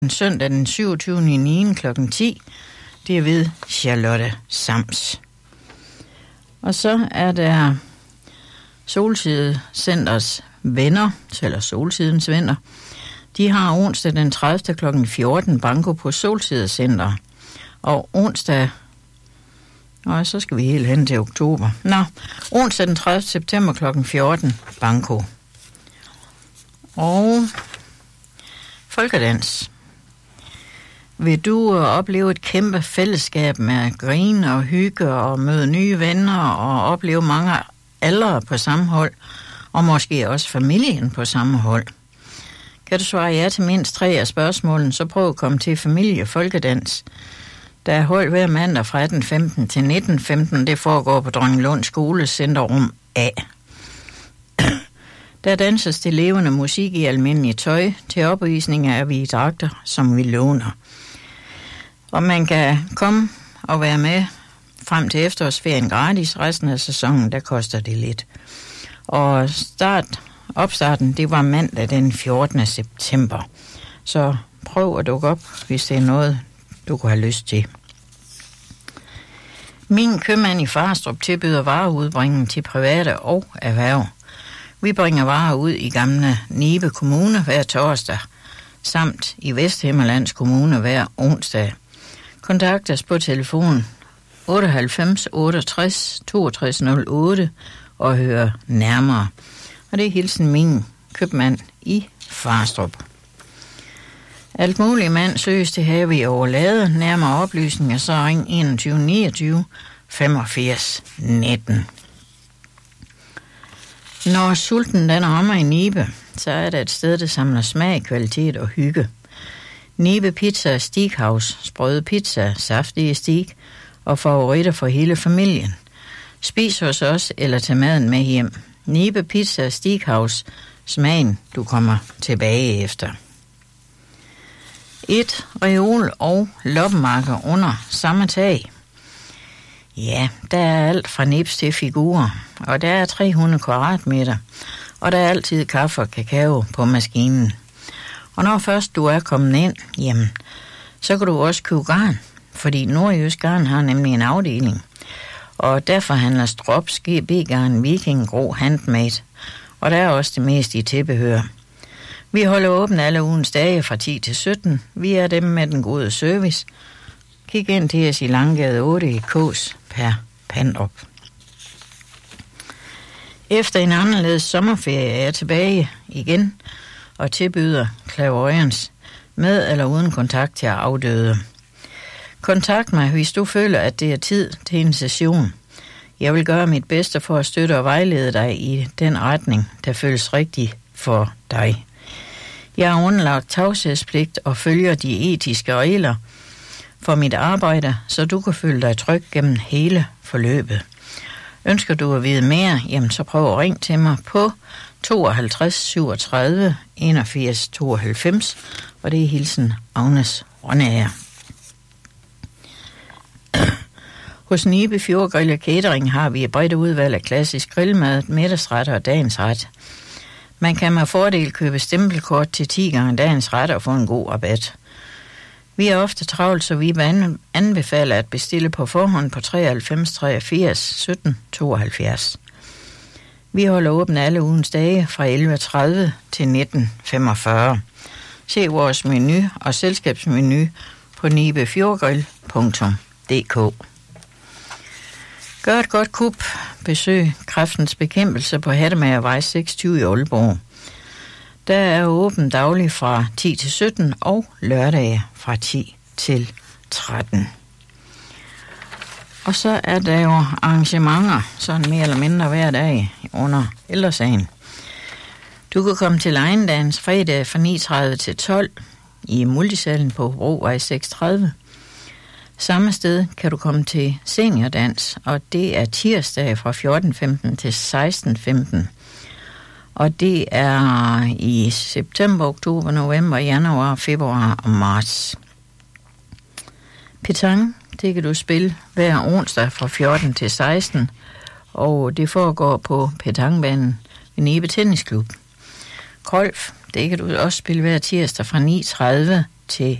søndag den 27.9. kl. 10. Det er ved Charlotte Sams. Og så er der Solsidecenters venner, eller Solsidens venner. De har onsdag den 30. kl. 14 banko på Solsidecenter. Og onsdag... Og så skal vi helt hen til oktober. Onsdag den 30. september kl. 14 banko. Og folkedans. Vil du opleve et kæmpe fællesskab med grin og hygge og møde nye venner og opleve mange aldre på samme hold, og måske også familien på samme hold? Kan du svare ja til mindst 3 af spørgsmålene, så prøv at komme til familie folkedans. Der er hold hver mandag fra 18.15 til 19.15. Det foregår på Dronninglund Skolecenterrum A. Der danses til levende musik i almindelig tøj. Til opvisninger er vi i dragter, som vi låner. Og man kan komme og være med frem til efterårsferien gratis. Resten af sæsonen, der koster det lidt. Og opstarten, det var mandag den 14. september. Så prøv at dukke op, hvis det er noget, du kunne have lyst til. Min købmand i Farstrup tilbyder vareudbringning til private og erhverv. Vi bringer varer ud i gamle Nibe Kommune hver torsdag, samt i Vesthimmerlands Kommune hver onsdag. Kontakt os på telefon 98 68 62 08 og hør nærmere. Og det er hilsen min købmand i Farstrup. Alt muligt mand søges til have i Overlade. Nærmere oplysninger så ring 21 29 85 19. Når sulten den rammer i Nibe, så er der et sted, der samler smag, kvalitet og hygge. Nibe Pizza Steakhouse, sprøde pizza, saftige steak og favoritter for hele familien. Spis hos os eller tag maden med hjem. Nibe Pizza Steakhouse, smagen du kommer tilbage efter. Et reol og loppemarker under samme tag. Ja, der er alt fra nips til figurer, og der er 300 kvadratmeter, og der er altid kaffe og kakao på maskinen. Og når først du er kommet ind, jamen, så kan du også købe garn, fordi Nordjysk Garn har nemlig en afdeling. Og derfor handler Strops GB-garn Viking Gro Handmade, og der er også det meste i tilbehør. Vi holder åbent alle ugens dage fra 10 til 17. Vi er dem med den gode service. Kig ind til os i Langgade 8 i Kås per Pandrup. Efter en anderledes sommerferie er jeg tilbage igen og tilbyder clairvoyance med eller uden kontakt til afdøde. Kontakt mig, hvis du føler, at det er tid til en session. Jeg vil gøre mit bedste for at støtte og vejlede dig i den retning, der føles rigtig for dig. Jeg har underlagt tavshedspligt og følger de etiske regler for mit arbejde, så du kan føle dig tryg gennem hele forløbet. Ønsker du at vide mere, jamen så prøv at ringe til mig på 52 37 81 92, og det er hilsen Agnes Rønnager. Hos Nibe Fjordgrill Catering har vi et bredt udvalg af klassisk grillmad, middagsretter og dagens ret. Man kan med fordel købe stempelkort til 10 gange dagens ret og få en god rabat. Vi er ofte travlt, så vi anbefaler at bestille på forhånd på 93 83 17 72. Vi holder åbent alle ugens dage fra 11.30 til 19.45. Se vores menu og selskabsmenu på nibefjordgrill.dk. Gør et godt kup. Besøg Kræftens Bekæmpelse på Hattemagervej 26 i Aalborg. Der er åbent dagligt fra 10 til 17 og lørdage fra 10 til 13. Og så er der jo arrangementer, sådan mere eller mindre hver dag under ældresagen. Du kan komme til Lejendans fredag fra 9.30 til 12 i Multisalen på Hobrovej 36. Samme sted kan du komme til seniordans, og det er tirsdag fra 14.15 til 16.15. Og det er i september, oktober, november, januar, februar og marts. Petang, det kan du spille hver onsdag fra 14 til 16, og det foregår på petangbanen ved Nibe Tennisklub. Golf, det kan du også spille hver tirsdag fra til